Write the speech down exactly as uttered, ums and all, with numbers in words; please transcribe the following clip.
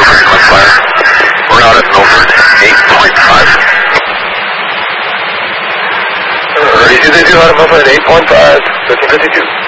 Milford, one five. We're out at Milford, eight point five. Uh, Easy two out of Milford, eight point five, thirteen fifty-two.